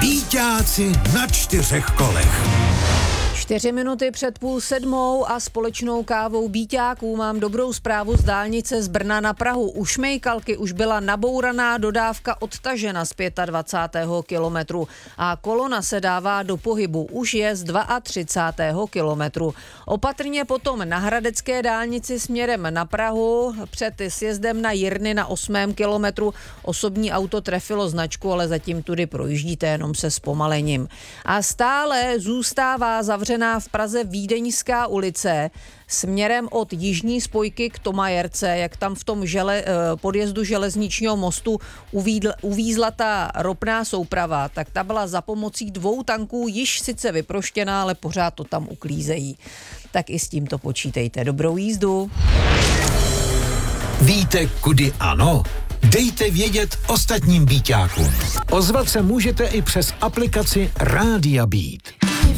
Býťáci na 4 kolech. 4 minuty před 6:30 a společnou kávou býťáků mám dobrou zprávu z dálnice z Brna na Prahu. U Šmejkalky už byla nabouraná, dodávka odtažena z 25. kilometru a kolona se dává do pohybu. Už je z 32. kilometru. Opatrně potom na hradecké dálnici směrem na Prahu před sjezdem na Jirny na 8. kilometru. Osobní auto trefilo značku, ale zatím tudy projíždíte jenom se zpomalením. A stále zůstává zavřená v Praze Vídeňská ulice směrem od jižní spojky k Tomajerce, jak tam v tom podjezdu železničního mostu uvízla ta ropná souprava, tak ta byla za pomocí 2 tanků již sice vyproštěná, ale pořád to tam uklízejí. Tak i s tímto počítejte. Dobrou jízdu. Víte, kudy ano? Dejte vědět ostatním býťákům. Ozvat se můžete i přes aplikaci Rádia Beat.